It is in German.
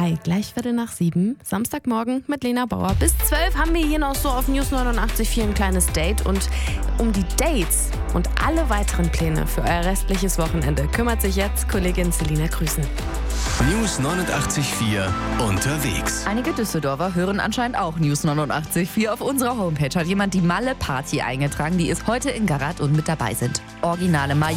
Hi, gleich 7:15, Samstagmorgen mit Lena Bauer. Bis 12 haben wir hier noch so auf News 89.4 ein kleines Date. Und um die Dates und alle weiteren Pläne für euer restliches Wochenende kümmert sich jetzt Kollegin Selina Grüßen. News 89.4 unterwegs. Einige Düsseldorfer hören anscheinend auch News 89.4. Auf unserer Homepage hat jemand die Malle-Party eingetragen, die ist heute in Garat und mit dabei sind originale